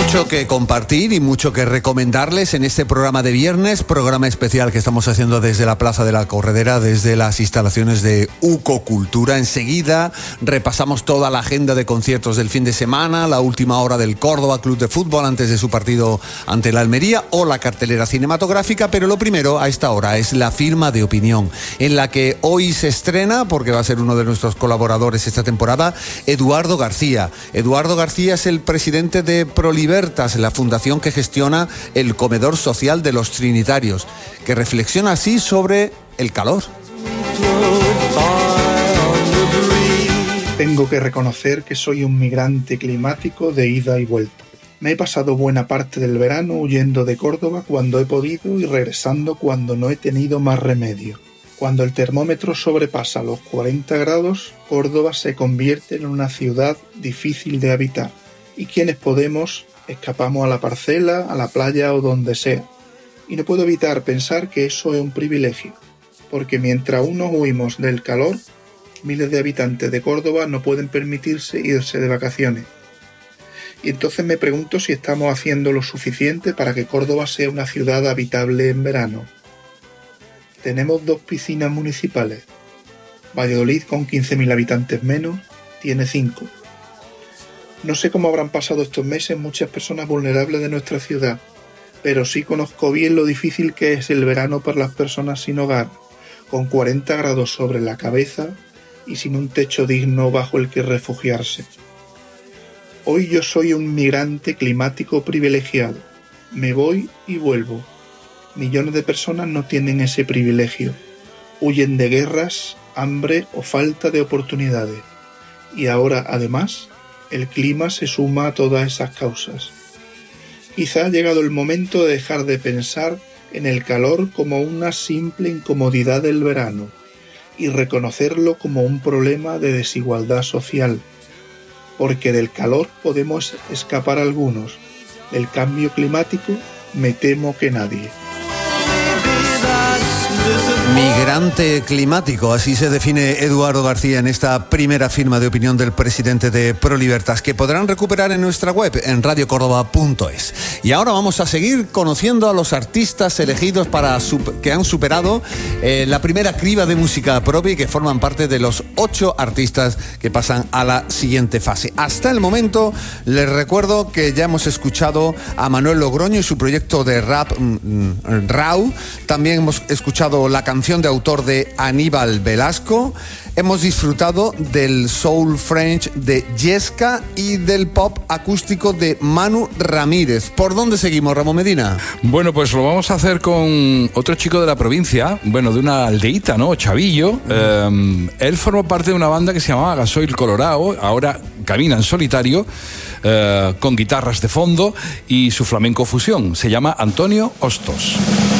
Mucho que compartir y mucho que recomendarles en este programa de viernes, programa especial que estamos haciendo desde la Plaza de la Corredera, desde las instalaciones de UCO Cultura. Enseguida repasamos toda la agenda de conciertos del fin de semana, la última hora del Córdoba Club de Fútbol antes de su partido ante la Almería o la cartelera cinematográfica, pero lo primero a esta hora es la firma de opinión, en la que hoy se estrena, porque va a ser uno de nuestros colaboradores esta temporada, Eduardo García. Eduardo García es el presidente de ProLibertas, la fundación que gestiona el comedor social de los trinitarios, que reflexiona así sobre el calor. Tengo que reconocer que soy un migrante climático de ida y vuelta. Me he pasado buena parte del verano huyendo de Córdoba cuando he podido y regresando cuando no he tenido más remedio. Cuando el termómetro sobrepasa los 40 grados, Córdoba se convierte en una ciudad difícil de habitar. Y quienes podemos, escapamos a la parcela, a la playa o donde sea. Y no puedo evitar pensar que eso es un privilegio, porque mientras unos huimos del calor, miles de habitantes de Córdoba no pueden permitirse irse de vacaciones. Y entonces me pregunto si estamos haciendo lo suficiente para que Córdoba sea una ciudad habitable en verano. Tenemos 2 piscinas municipales. Valladolid, con 15.000 habitantes menos, tiene 5. No sé cómo habrán pasado estos meses muchas personas vulnerables de nuestra ciudad, pero sí conozco bien lo difícil que es el verano para las personas sin hogar, con 40 grados sobre la cabeza y sin un techo digno bajo el que refugiarse. Hoy yo soy un migrante climático privilegiado. Me voy y vuelvo. Millones de personas no tienen ese privilegio. Huyen de guerras, hambre o falta de oportunidades. Y ahora, además, el clima se suma a todas esas causas. Quizá ha llegado el momento de dejar de pensar en el calor como una simple incomodidad del verano y reconocerlo como un problema de desigualdad social. Porque del calor podemos escapar algunos, del cambio climático me temo que nadie. Migrante climático, así se define Eduardo García en esta primera firma de opinión del presidente de ProLibertas, que podrán recuperar en nuestra web, en radiocordoba.es. Y ahora vamos a seguir conociendo a los artistas elegidos que han superado la primera criba de música propia y que forman parte de los 8 artistas que pasan a la siguiente fase. Hasta el momento, les recuerdo que ya hemos escuchado a Manuel Logroño y su proyecto de rap Rau. También hemos escuchado la canción de autor de Aníbal Velasco. Hemos disfrutado del soul French de Yesca y del pop acústico de Manu Ramírez. ¿Por dónde seguimos, Ramón Medina? Bueno, pues lo vamos a hacer con otro chico de la provincia, bueno, de una aldeíta, ¿no? Chavillo. Él formó parte de una banda que se llamaba Gasoil Colorado, ahora camina en solitario, con guitarras de fondo y su flamenco fusión. Se llama Antonio Hostos.